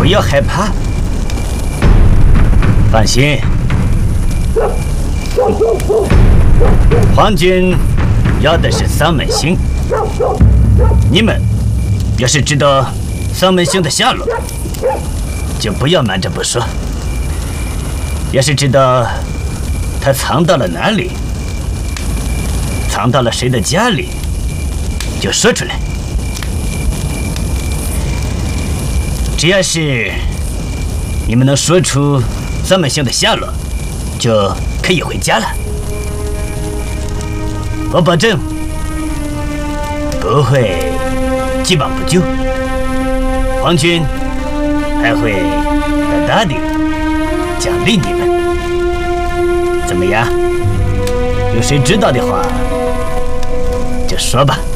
不要害怕，放心。皇军要的是丧门星，你们要是知道丧门星的下落，就不要瞒着不说。要是知道他藏到了哪里，藏到了谁的家里，就说出来。只要是你们能说出丧门星的下落，就可以回家了。我保证不会既往不咎，皇军还会大大的奖励你们。怎么样？有谁知道的话，就说吧。